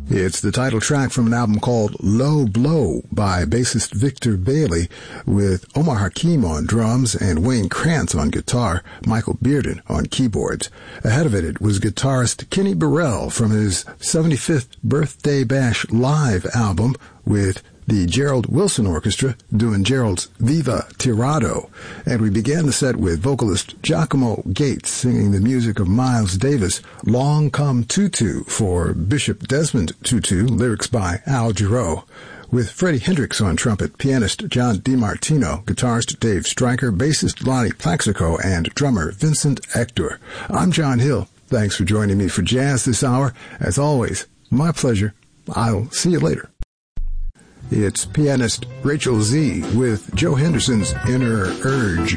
It's the title track from an album called Low Blow by bassist Victor Bailey, with Omar Hakim on drums and Wayne Krantz on guitar, Michael Bearden on keyboards. Ahead of it was guitarist Kenny Burrell from his 75th Birthday Bash Live album, with the Gerald Wilson Orchestra doing Gerald's Viva Tirado. And we began the set with vocalist Giacomo Gates singing the music of Miles Davis' Long Come Tutu for Bishop Desmond Tutu, lyrics by Al Jarreau, with Freddie Hendrix on trumpet, pianist John DiMartino, guitarist Dave Stryker, bassist Lonnie Plaxico, and drummer Vincent Hector. I'm John Hill. Thanks for joining me for Jazz this hour. As always, my pleasure. I'll see you later. It's pianist Rachel Z with Joe Henderson's Inner Urge.